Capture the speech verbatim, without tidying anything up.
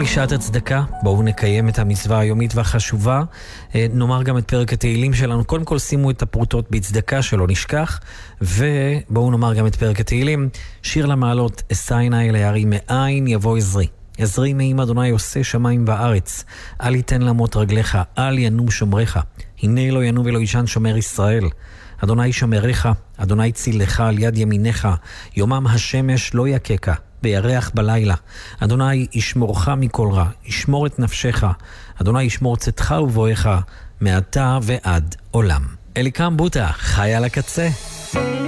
היא שעת הצדקה. בואו נקיים את המצווה היומית והחשובה. נאמר גם את פרק התהילים שלנו. קודם כל שימו את הפרוטות בצדקה שלא נשכח, ובואו נאמר גם את פרק התהילים. שיר למעלות, אשא עיני אל ההרים, מאין יבוא עזרי. עזרי מעם אדוני עושה שמיים וארץ. אל יתן למות רגליך, אל ינום שומריך. הנה לא ינום ולא ישן שומר ישראל. אדוני שומריך, אדוני צילך על יד ימיניך. יומם השמש לא יקקה, בירח בלילה. אדוני ישמורך מכל רע, ישמור את נפשך. אדוני ישמור צאתך ובואך, מעתה ועד עולם. אליקם בוטה, חי על הקצה.